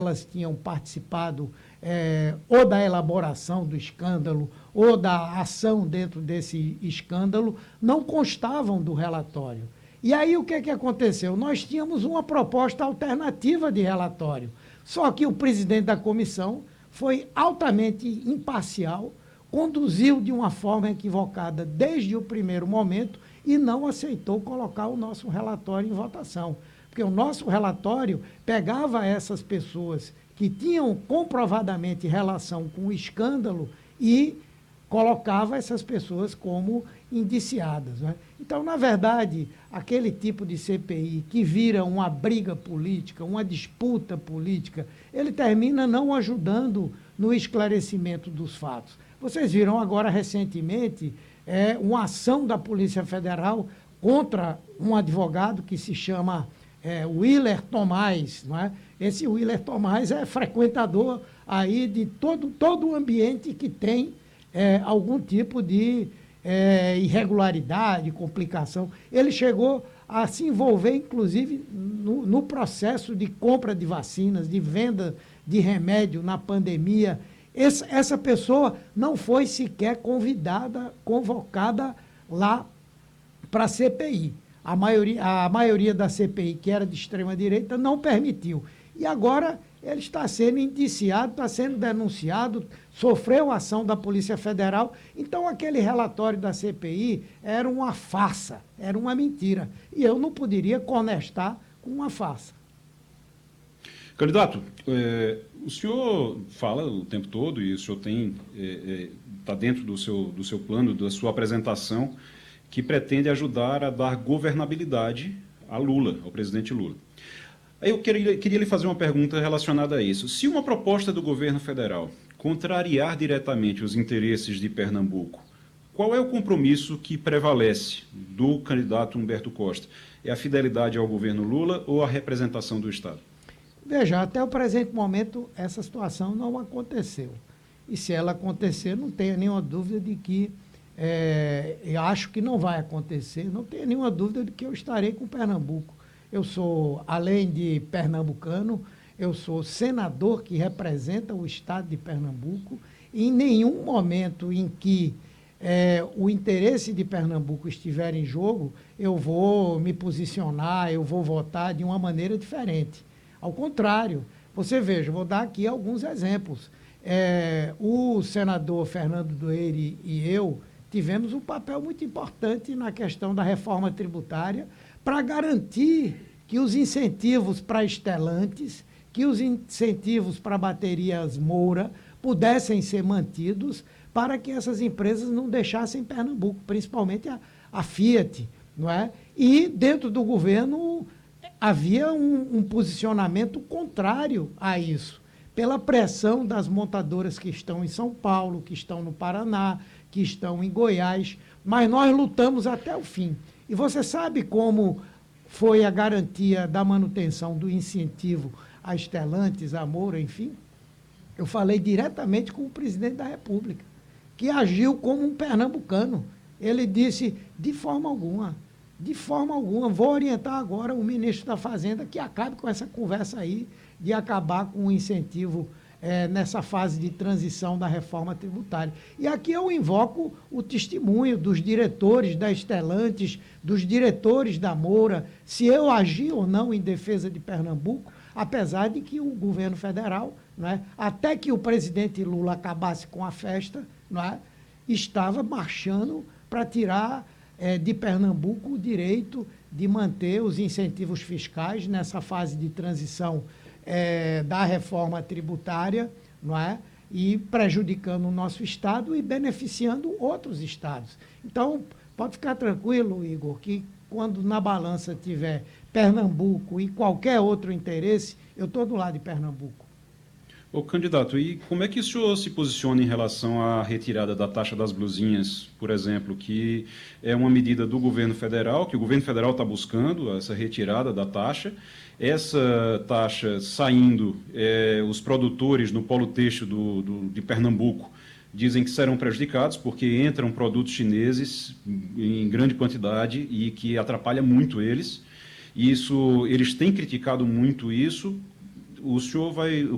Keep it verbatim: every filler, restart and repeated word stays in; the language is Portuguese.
elas tinham participado é, ou da elaboração do escândalo ou da ação dentro desse escândalo, não constavam do relatório. E aí o que, que aconteceu? Nós tínhamos uma proposta alternativa de relatório, só que o presidente da comissão foi altamente imparcial, conduziu de uma forma equivocada desde o primeiro momento e não aceitou colocar o nosso relatório em votação. Porque o nosso relatório pegava essas pessoas que tinham comprovadamente relação com o escândalo e colocava essas pessoas como indiciadas, né? Então, na verdade, aquele tipo de C P I que vira uma briga política, uma disputa política, ele termina não ajudando no esclarecimento dos fatos. Vocês viram agora, recentemente, é, uma ação da Polícia Federal contra um advogado que se chama é, Willer Tomás, não é? Esse Willer Tomás é frequentador aí de todo, todo o ambiente que tem é, algum tipo de é, irregularidade, complicação. Ele chegou a se envolver, inclusive, no, no processo de compra de vacinas, de venda de remédio na pandemia. Esse, essa pessoa não foi sequer convidada, convocada lá para a C P I. A maioria, a maioria da C P I, que era de extrema-direita, não permitiu. E agora ele está sendo indiciado, está sendo denunciado, sofreu ação da Polícia Federal. Então, aquele relatório da C P I era uma farsa, era uma mentira. E eu não poderia conestar com uma farsa. Candidato, é, o senhor fala o tempo todo, e o senhor tem está é, é, dentro do seu, do seu plano, da sua apresentação, que pretende ajudar a dar governabilidade a Lula, ao presidente Lula. Aí eu queria, queria lhe fazer uma pergunta relacionada a isso. Se uma proposta do governo federal contrariar diretamente os interesses de Pernambuco, qual é o compromisso que prevalece do candidato Humberto Costa? É a fidelidade ao governo Lula ou a representação do Estado? Veja, até o presente momento, essa situação não aconteceu. E se ela acontecer, não tenha nenhuma dúvida de que, é, eu acho que não vai acontecer, não tenha nenhuma dúvida de que eu estarei com Pernambuco. Eu sou, além de pernambucano, eu sou senador que representa o Estado de Pernambuco. E em nenhum momento em que é, o interesse de Pernambuco estiver em jogo, eu vou me posicionar, eu vou votar de uma maneira diferente. Ao contrário, você veja, vou dar aqui alguns exemplos. É, o senador Fernando Doeire e eu tivemos um papel muito importante na questão da reforma tributária para garantir que os incentivos para Stellantis, que os incentivos para baterias Moura pudessem ser mantidos para que essas empresas não deixassem Pernambuco, principalmente a, a Fiat, não é? E dentro do governo havia um, um posicionamento contrário a isso, pela pressão das montadoras que estão em São Paulo, que estão no Paraná, que estão em Goiás, mas nós lutamos até o fim. E você sabe como foi a garantia da manutenção do incentivo a Stellantis, a Moura, enfim? Eu falei diretamente com o presidente da República, que agiu como um pernambucano. Ele disse, de forma alguma, de forma alguma, vou orientar agora o ministro da Fazenda que acabe com essa conversa aí de acabar com o incentivo é, nessa fase de transição da reforma tributária. E aqui eu invoco o testemunho dos diretores da Stellantis, dos diretores da Moura, se eu agi ou não em defesa de Pernambuco, apesar de que o governo federal, não é, até que o presidente Lula acabasse com a festa, não é, estava marchando para tirar é, de Pernambuco o direito de manter os incentivos fiscais nessa fase de transição é, da reforma tributária, não é? E prejudicando o nosso Estado e beneficiando outros estados. Então, pode ficar tranquilo, Igor, que quando na balança tiver Pernambuco e qualquer outro interesse, eu estou do lado de Pernambuco. Ô, candidato, e como é que o senhor se posiciona em relação à retirada da taxa das blusinhas, por exemplo, que é uma medida do governo federal, que o governo federal está buscando essa retirada da taxa, essa taxa saindo, é, os produtores no polo têxtil do, do, de Pernambuco dizem que serão prejudicados porque entram produtos chineses em grande quantidade e que atrapalha muito eles. Isso, eles têm criticado muito isso. O senhor vai...